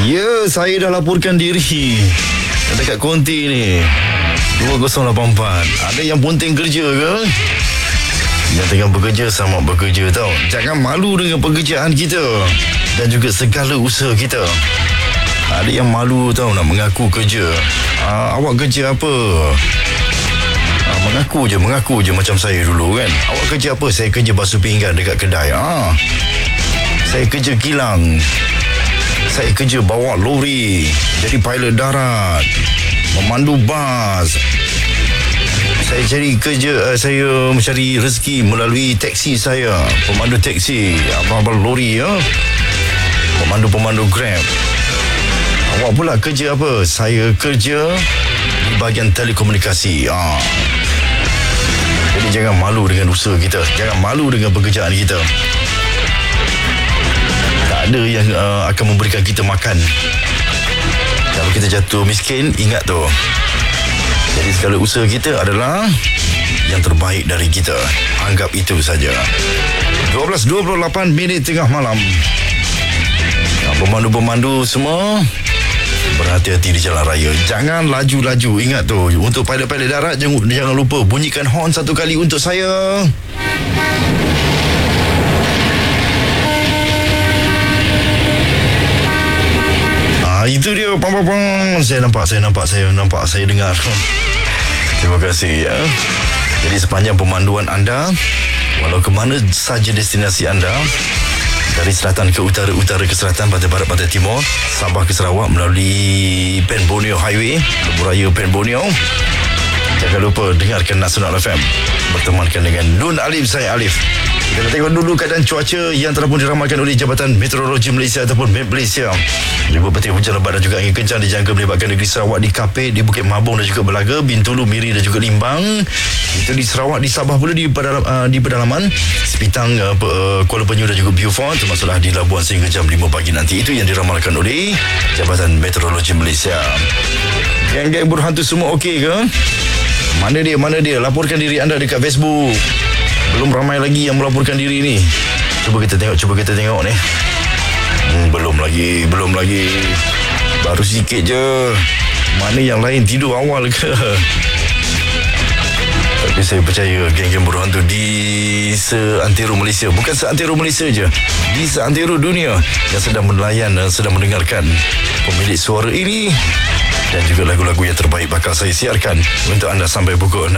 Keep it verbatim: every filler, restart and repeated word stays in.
Ya, saya dah laporkan diri dekat konti ni dua kosong lapan empat. Ada yang ponteng kerja ke? Yang tengah bekerja sama bekerja tau. Jangan malu dengan pekerjaan kita dan juga segala usaha kita. Ada yang malu tau nak mengaku kerja. Ah, awak kerja apa? Ah, mengaku je, mengaku je macam saya dulu kan. Awak kerja apa? Saya kerja basuh pinggan dekat kedai. Ah, saya kerja kilang. Saya kerja bawa lori, jadi pilot darat, memandu bas. Saya cari kerja, uh, saya mencari rezeki melalui taksi saya, pemandu taksi, abang-abang lori ya. Pemandu-pemandu Grab. Awak pula kerja apa? Saya kerja di bahagian telekomunikasi. Ah. Jadi jangan malu dengan usaha kita, jangan malu dengan pekerjaan kita. Tak ada yang uh, akan memberikan kita makan kalau kita jatuh miskin. Ingat tu. Jadi segala usaha kita adalah yang terbaik dari kita. Anggap itu saja. dua belas dua puluh lapan minit tengah malam. Pemandu-pemandu semua, berhati-hati di jalan raya. Jangan laju-laju. Ingat tu. Untuk pilot-pilot darat, jangan, jangan lupa bunyikan horn satu kali untuk saya. Ah, itu dia. Pam, pam, pam. Saya nampak, saya nampak, saya nampak, saya dengar. Terima kasih ya. Jadi sepanjang pemanduan anda, walau ke mana saja destinasi anda, dari selatan ke utara, utara ke selatan, pantai barat, pantai timur, Sabah ke Sarawak melalui Pen Borneo Highway, lebuh raya Pen Borneo. Jangan lupa dengarkan Nasional F M. Bertemankan dengan Nun Alif, saya Alif. Kita tengok dulu keadaan cuaca yang telah pun diramalkan oleh Jabatan Meteorologi Malaysia ataupun M E T Malaysia. Ribuan petir hujan lebat dan juga angin kencang dijangka melibatkan negeri Sarawak, di Kapit, di Bukit Mabung dan juga Belaga, Bintulu, Miri dan juga Limbang. Itu di Sarawak, di Sabah pula di, pedalam, uh, di pedalaman Sepitang, uh, uh, Kuala Penyu dan juga Beaufort, termasuklah di Labuan sehingga jam lima pagi nanti. Itu yang diramalkan oleh Jabatan Meteorologi Malaysia. Geng-geng berhantu semua okey ke? Mana dia, mana dia? Laporkan diri anda dekat Facebook. Belum ramai lagi yang melaporkan diri ni. Cuba kita tengok, cuba kita tengok ni. Hmm, belum lagi, belum lagi. Baru sikit je. Mana yang lain tidur awal ke? Tapi saya percaya geng-geng berhantu di seantero Malaysia, bukan seantero Malaysia je, di seantero dunia yang sedang melayan dan sedang mendengarkan pemilik suara ini. Dan juga lagu-lagu yang terbaik bakal saya siarkan untuk anda sampai pukul enam.